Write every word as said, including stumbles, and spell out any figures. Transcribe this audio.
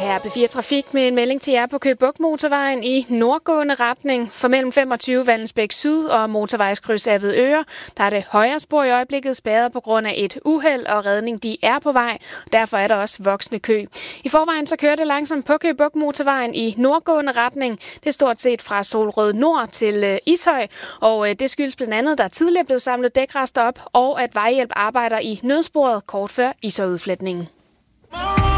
Her er B fire Trafik med en melding til jer på Køge Bugt Motorvejen i nordgående retning. For mellem femogtyve Vallensbæk Syd og motorvejskryds Avedøre, der er det højre spor i øjeblikket spærret på grund af et uheld og redning. De er på vej, derfor er der også voksende kø. I forvejen så kører det langsomt på Køge Bugt Motorvejen i nordgående retning. Det er stort set fra Solrød Nord til Ishøj, og det skyldes blandt andet, der tidligere blev samlet dækrester op, og at vejhjælp arbejder i nødsporet kort før Ishøj-udfletningen.